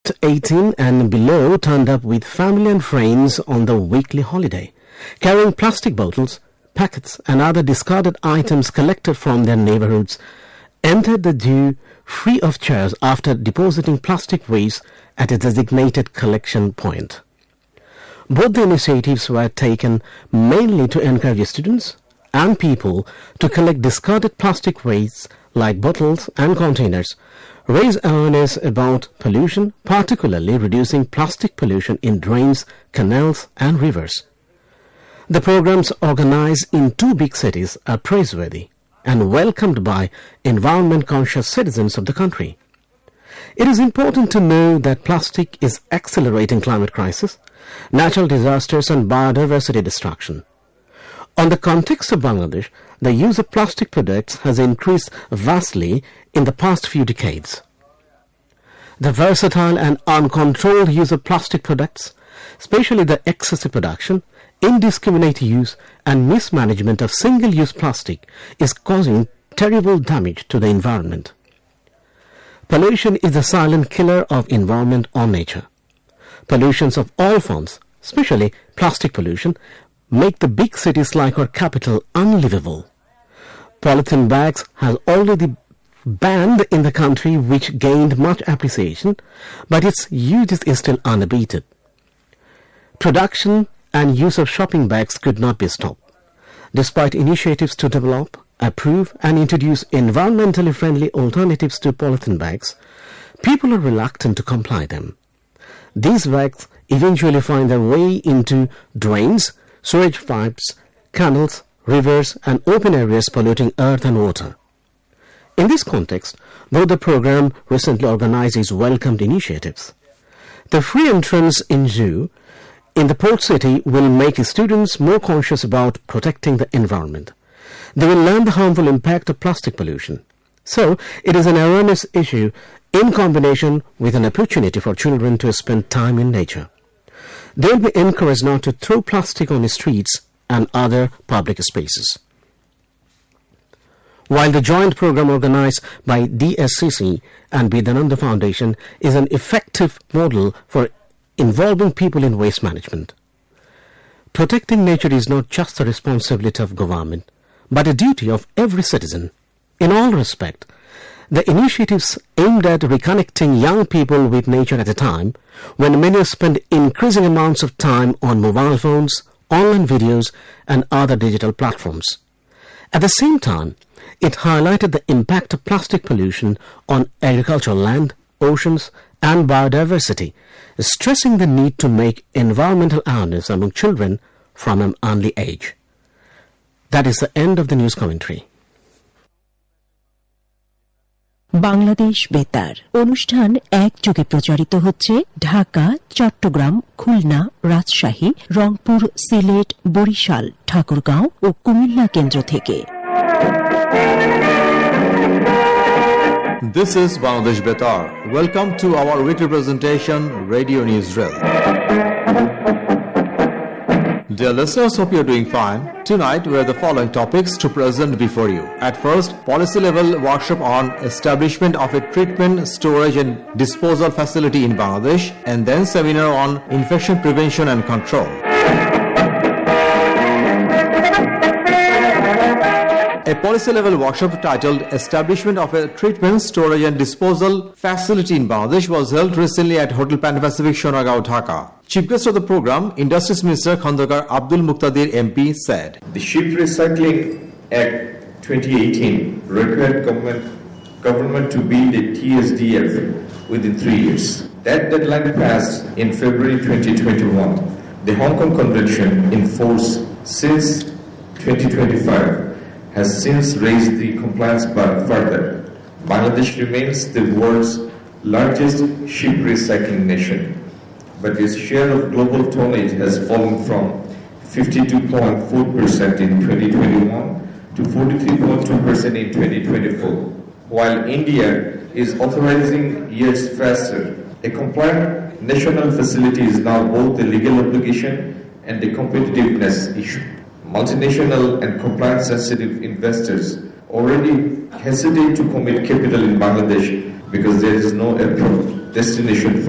aged 18 and below turned up with family and friends on the weekly holiday, carrying plastic bottles, packets and other discarded items collected from their neighborhoods, entered the zoo free of charge after depositing plastic waste at a designated collection point. Both the initiatives were taken mainly to encourage students and people to collect discarded plastic waste like bottles and containers, raise awareness about pollution, particularly reducing plastic pollution in drains, canals and rivers. The programs organized in 2 big cities are praiseworthy and welcomed by environment-conscious citizens of the country. It is important to know that plastic is accelerating climate crisis, natural disasters and biodiversity destruction. On the context of Bangladesh, the use of plastic products has increased vastly in the past few decades. The versatile and uncontrolled use of plastic products, especially the excessive production, indiscriminate use and mismanagement of single-use plastic, is causing terrible damage to the environment. Pollution is the silent killer of environment or nature. Pollutions of all forms, especially plastic pollution, make the big cities like our capital unlivable. Polythene bags have already banned in the country, which gained much appreciation, but its use is still unabated. Production and use of shopping bags could not be stopped. Despite initiatives to develop, approve and introduce environmentally friendly alternatives to polythene bags, people are reluctant to comply them. These bags eventually find their way into drains, sewage pipes, canals, rivers and open areas polluting earth and water. In this context, though the program recently organized is welcomed initiatives, the free entrance in zoo in the port city will make students more conscious about protecting the environment. They will learn the harmful impact of plastic pollution. So, it is an awareness issue in combination with an opportunity for children to spend time in nature. They will be encouraged not to throw plastic on the streets and other public spaces. While the joint program organized by DSCC and Vedananda Foundation is an effective model for involving people in waste management, protecting nature is not just the responsibility of government, but a duty of every citizen. In all respect, the initiatives aimed at reconnecting young people with nature at a time when many spend increasing amounts of time on mobile phones, online videos and other digital platforms. At the same time, it highlighted the impact of plastic pollution on agricultural land, oceans and biodiversity, stressing the need to make environmental awareness among children from an early age. That is the end of the news commentary. Bangladesh বেতার অনুষ্ঠান একযোগে প্রচারিত হচ্ছে ঢাকা, চট্টগ্রাম, খুলনা, রাজশাহী, রংপুর, সিলেট, বরিশাল, ঠাকুরগাঁও ও কুমিল্লা কেন্দ্র থেকে। This is Bangladesh Betar. Welcome to our weekly presentation, Radio News Drill. Dear listeners, hope you are doing fine. Tonight, we have the following topics to present before you. At first, policy-level workshop on establishment of a treatment, storage and disposal facility in Bangladesh, and then seminar on infection prevention and control. A policy-level workshop titled Establishment of a Treatment, Storage and Disposal Facility in Bangladesh was held recently at Hotel Pan Pacific, Shonagao, Dhaka. Chief guest of the program, Industries Minister Khandakar Abdul Muqtadir MP said, The Ship Recycling Act 2018 required government to build a TSDF within 3 years. That deadline passed in February 2021. The Hong Kong Convention, in force since 2025, has since raised the compliance bar further. Bangladesh remains the world's largest ship recycling nation, but its share of global tonnage has fallen from 52.4% in 2021 to 43.2% in 2024. While India is authorizing years faster, a compliant national facility is now both a legal obligation and a competitiveness issue. Multinational and compliance-sensitive investors already hesitate to commit capital in Bangladesh because there is no approved destination for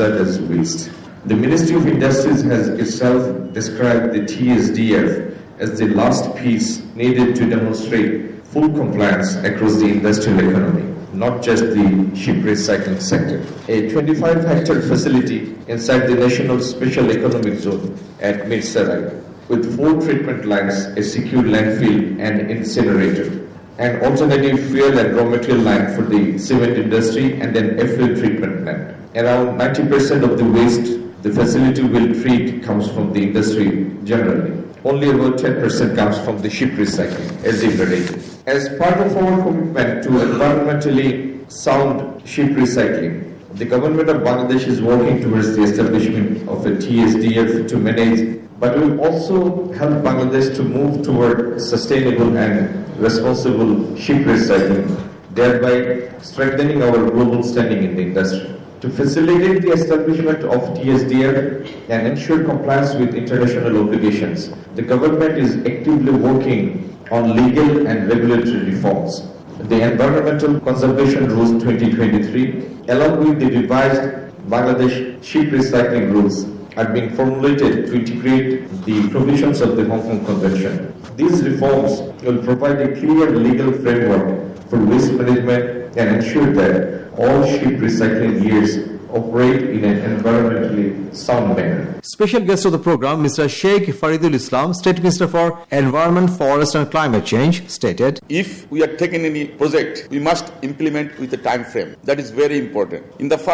result as waste. The Ministry of Industries has itself described the TSDF as the last piece needed to demonstrate full compliance across the industrial economy, not just the ship recycling sector. A 25-hectare facility inside the National Special Economic Zone at Mirsarai, with 4 treatment lines, a secure landfill and incinerator, an alternative fuel and raw material line for the cement industry, and an effluent treatment plant. Around 90% of the waste the facility will treat comes from the industry generally. Only about 10% comes from the ship recycling, as degradation. As part of our commitment to environmentally sound ship recycling, the government of Bangladesh is working towards the establishment of a TSDF to manage, but will also help Bangladesh to move toward sustainable and responsible ship recycling, thereby strengthening our global standing in the industry. To facilitate the establishment of TSDF and ensure compliance with international obligations, the government is actively working on legal and regulatory reforms. The Environmental Conservation Rules 2023, along with the revised Bangladesh ship recycling rules, are being formulated to integrate the provisions of the Hong Kong Convention. These reforms will provide a clear legal framework for waste management and ensure that all ship recycling gears operate in an environmentally sound manner. Special guest of the program, Mr. Sheikh Faridul Islam, State Minister for Environment, Forest and Climate Change, stated, if we are taking any project, we must implement with a time frame. That is very important.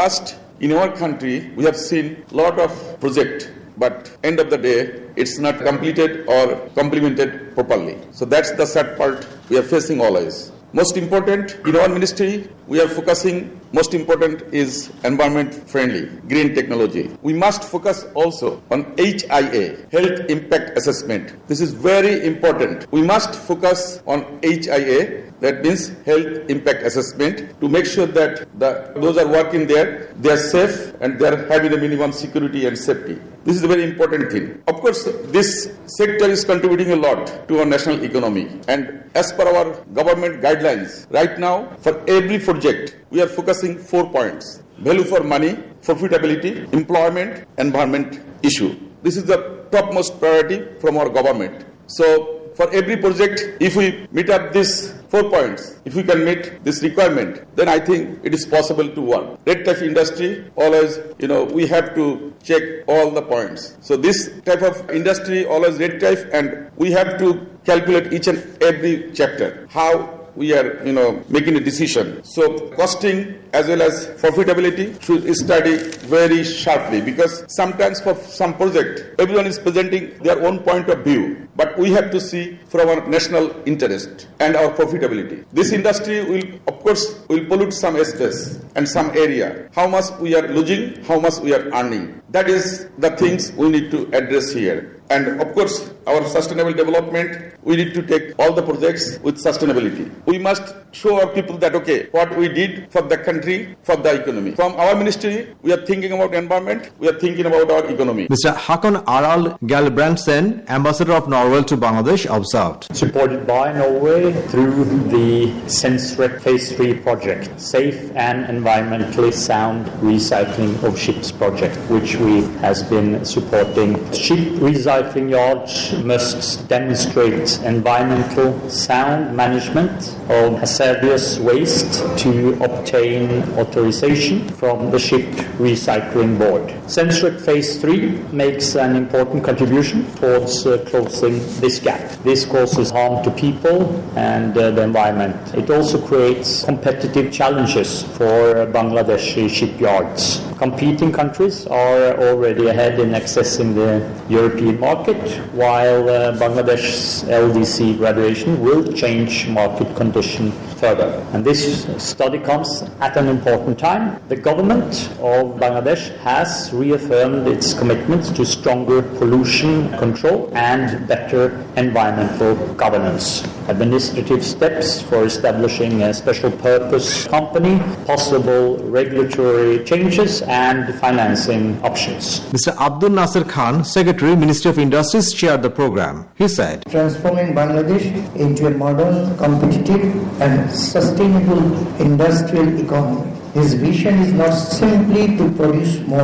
In our country, we have seen a lot of projects, but end of the day, it's not completed or complemented properly. So that's the sad part we are facing always. Most important, in our ministry, we are focusing, most important is environment friendly, green technology. We must focus also on HIA, Health Impact Assessment. This is very important. We must focus on HIA, that means Health Impact Assessment, to make sure that those are working there, they are safe and they are having the minimum security and safety. This is a very important thing. Of course, this sector is contributing a lot to our national economy. And as per our government guidelines, right now, for every project, we are focusing 4 points. Value for money, profitability, employment, environment issue. This is the topmost priority from our government. So, for every project, if we meet up these 4 points, if we can meet this requirement, then I think it is possible to work. Red tape industry, always, we have to check all the points. So this type of industry, always red tape, and we have to calculate each and every chapter, how we are, making a decision. So costing as well as profitability should study very sharply, because sometimes for some project, everyone is presenting their own point of view, but we have to see from our national interest and our profitability. This industry will pollute some space and some area. How much we are losing, how much we are earning. That is the things we need to address here. And of course, our sustainable development, we need to take all the projects with sustainability. We must show our people that, what we did for the country, for the economy. From our ministry, we are thinking about environment, we are thinking about our economy. Mr. Hakon Aral Galbrandsen, Ambassador of Norway to Bangladesh, observed. Supported by Norway through the SENSREC Phase 3 project, Safe and Environmentally Sound Recycling of Ships project, which we has been supporting. Ship recycling yards must demonstrate environmental sound management of hazardous waste to obtain authorization from the Ship Recycling Board. SENSREC Phase 3 makes an important contribution towards closing this gap. This causes harm to people and the environment. It also creates competitive challenges for Bangladeshi shipyards. Competing countries are already ahead in accessing the European market, while Bangladesh's LDC graduation will change market condition further. And this study comes at an important time. The government of Bangladesh has reaffirmed its commitment to stronger pollution control and better environmental governance. Administrative steps for establishing a special purpose company, possible regulatory changes, and financing options. Mr. Abdul Nasser Khan, Secretary, Ministry of Industries, chaired the program. He said, transforming Bangladesh into a modern, competitive and sustainable industrial economy. His vision is not simply to produce more,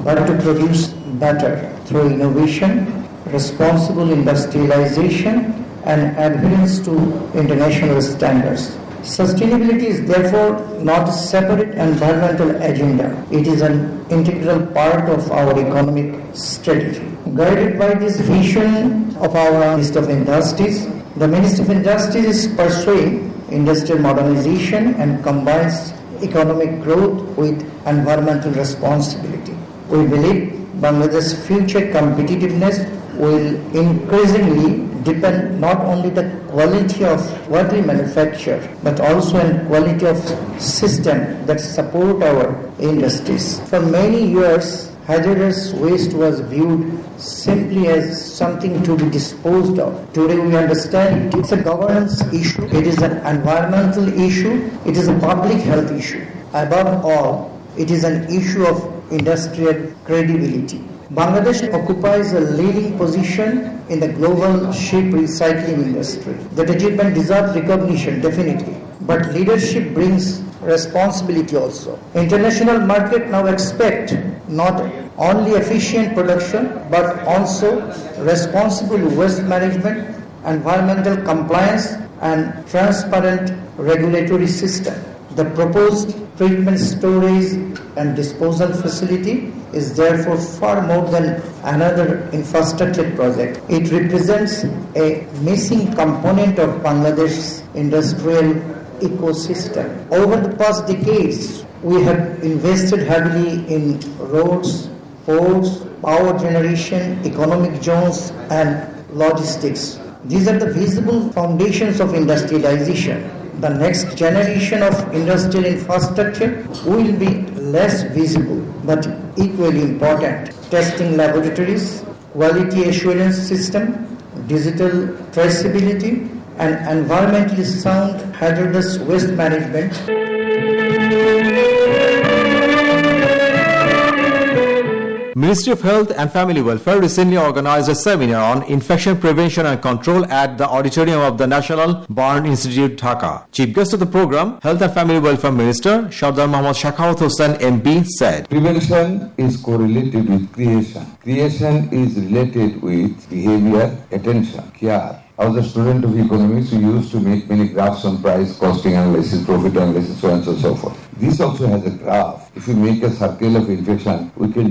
but to produce better through innovation, responsible industrialization, and adherence to international standards. Sustainability is therefore not a separate environmental agenda. It is an integral part of our economic strategy. Guided by this vision of our Minister of Industries, the Minister of Industries is pursuing industrial modernization and combines economic growth with environmental responsibility. We believe Bangladesh's future competitiveness will increasingly depend not only the quality of what we manufacture, but also on quality of system that support our industries. For many years, hazardous waste was viewed simply as something to be disposed of. Today we understand it's a governance issue, it is an environmental issue, it is a public health issue. Above all, it is an issue of industrial credibility. Bangladesh occupies a leading position in the global ship recycling industry. That achievement deserves recognition, definitely. But leadership brings responsibility also. International market now expect not only efficient production, but also responsible waste management, environmental compliance, and transparent regulatory system. The proposed treatment, storage, and disposal facility is therefore far more than another infrastructure project. It represents a missing component of Bangladesh's industrial ecosystem. Over the past decades, we have invested heavily in roads, ports, power generation, economic zones, and logistics. These are the visible foundations of industrialization. The next generation of industrial infrastructure will be less visible but equally important. Testing laboratories, quality assurance system, digital traceability, and environmentally sound hazardous waste management. Ministry of Health and Family Welfare recently organized a seminar on infection prevention and control at the auditorium of the National Burn Institute, Dhaka. Chief guest of the program, Health and Family Welfare Minister Sardar Mohammad Shakhawat Hossain MP said, Prevention is correlated with creation. Creation is related with behavior, attention, care. I was a student of economics who used to make many graphs on price, costing analysis, profit analysis, so on and so forth. This also has a graph. If you make a circle of infection, we can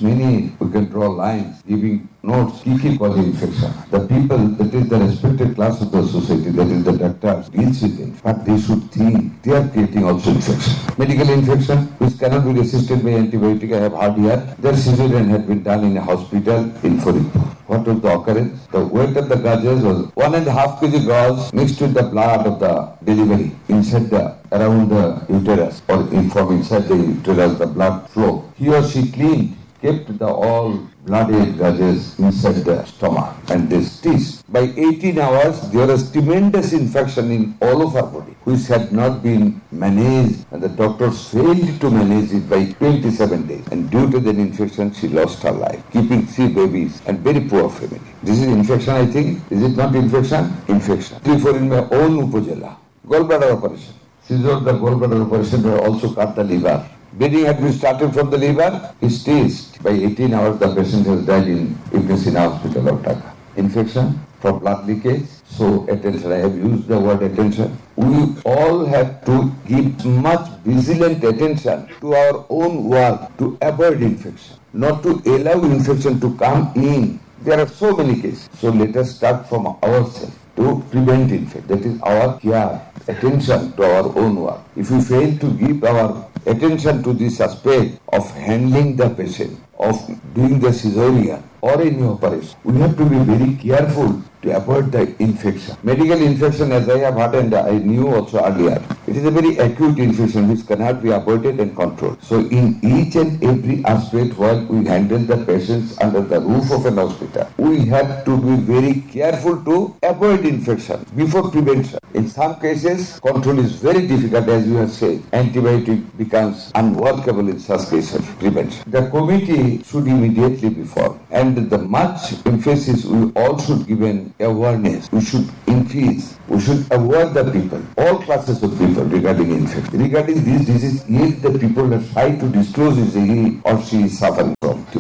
draw lines, giving notes, key cause infection. The people, that is the respected class of the society, that is the doctors, deals with it. But they should think they are creating also infection. Medical infection, which cannot be resisted by antibiotic, I have heard here. Their cesarean had been done in a hospital in Faridpur. What was the occurrence? The weight of the gauzes was 1.5 kg gauze mixed with the blood of the delivery around the uterus, or inside the uterus, the blood flow. He or she cleaned, kept the all bloody gauzes inside the stomach, and they stitched. By 18 hours, there was tremendous infection in all of her body, which had not been managed, and the doctors failed to manage it by 27 days. And due to that infection, she lost her life, keeping 3 babies and very poor family. This is infection, I think. Is it not infection? Infection. Before in my own Upazila, gallbladder operation. Scissor the gallbladder operation were also cut the liver. Bleeding had been started from the liver, is staged. By 18 hours, the patient has died in Ibn Sina Hospital of Dhaka. Infection from blood leakage. So attention, I have used the word attention. We all have to give much vigilant attention to our own work to avoid infection, not to allow infection to come in. There are so many cases. So let us start from ourselves to prevent infection. That is our care, attention to our own work. If we fail to give our attention to this aspect of handling the patient, of doing the cesarean or any operation, we have to be very careful to avoid the infection. Medical infection, as I have heard and I knew also earlier, it is a very acute infection which cannot be avoided and controlled. So in each and every aspect, while we handle the patients under the roof of an hospital, we have to be very careful to avoid infection before prevention. In some cases, control is very difficult, as you have said. Antibiotic becomes unworkable in such cases, prevention. The committee should immediately be formed, and the much emphasis we all should give an awareness. We should increase. We should aware the people, all classes of people, regarding infection. Regarding this disease, yet the people are shy to disclose if he or she is suffering from.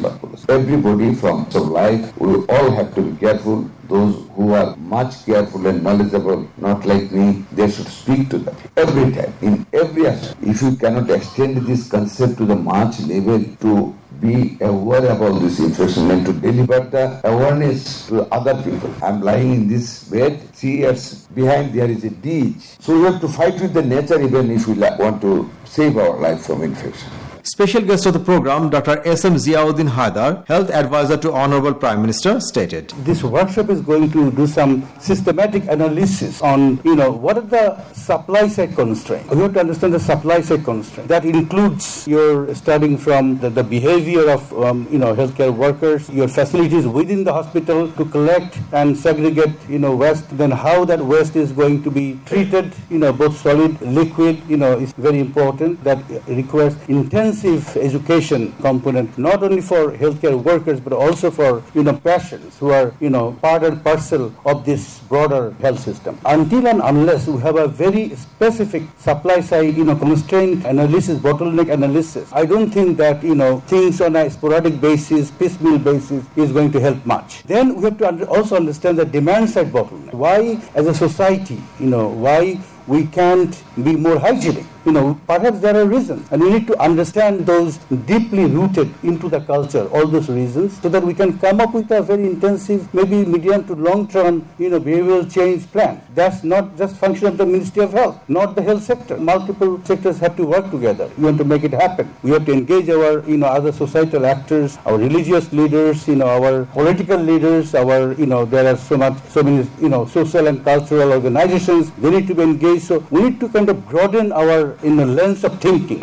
Everybody from life, we all have to be careful. Those who are much careful and knowledgeable, not like me, they should speak to them every time, in every aspect. If you cannot extend this concept to the much level to be aware about this infection and to deliver the awareness to other people. I'm lying in this bed, 3 years behind there is a ditch. So we have to fight with the nature even if we want to save our life from infection. Special guest of the program, Dr. S.M. Ziauddin Haidar, Health Advisor to Honorable Prime Minister, stated. This workshop is going to do some systematic analysis on, what are the supply side constraints. You have to understand the supply side constraint. That includes your studying from the behavior of, healthcare workers, your facilities within the hospital to collect and segregate, waste, then how that waste is going to be treated, both solid, liquid, is very important. That requires intense education component, not only for healthcare workers, but also for, patients who are, part and parcel of this broader health system. Until and unless we have a very specific supply side, constraint analysis, bottleneck analysis, I don't think that, things on a sporadic basis, piecemeal basis is going to help much. Then we have to also understand the demand side bottleneck. Why, as a society, why we can't be more hygienic. Perhaps there are reasons, and we need to understand those deeply rooted into the culture, all those reasons, so that we can come up with a very intensive, maybe medium to long-term, behavioral change plan. That's not just function of the Ministry of Health, not the health sector. Multiple sectors have to work together. We want to make it happen. We have to engage our, other societal actors, our religious leaders, our political leaders, there are so many, social and cultural organizations. They need to be engaged. So we need to kind of broaden our lens of thinking.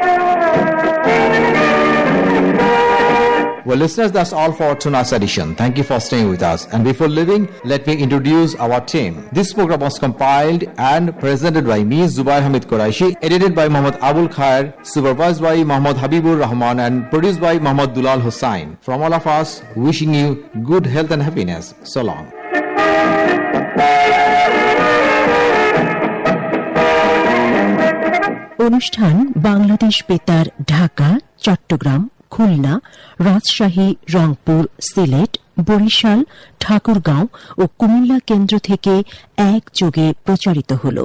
Well, listeners, that's all for tonight's edition. Thank you for staying with us. And before leaving, let me introduce our team. This program was compiled and presented by me, Zubair Hamid Quraishi, edited by Muhammad Abul Khair, supervised by Muhammad Habibur Rahman, and produced by Muhammad Dulal Hussain. From all of us, wishing you good health and happiness. So long. অনুষ্ঠান বাংলাদেশ বেতার ঢাকা, চট্টগ্রাম, খুলনা, রাজশাহী, রংপুর, সিলেট, বরিশাল, ঠাকুরগাঁও ও কুমিল্লা কেন্দ্র থেকে একযোগে প্রচারিত হল।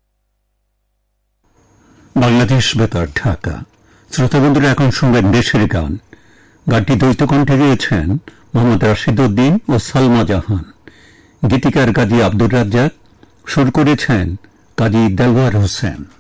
বাংলাদেশ বেতার ঢাকা। শ্রোতাবন্ধুরা, এখন শুনবেন দেশের গান। গানটি দ্বৈত কণ্ঠে গেয়েছেন মোহাম্মদ রাশিদ উদ্দিন ও সালমা জাহান। গীতিকার কাজী আব্দুর রাজ্জাক, সুর করেছেন কাজী দেলওয়ার হোসেন।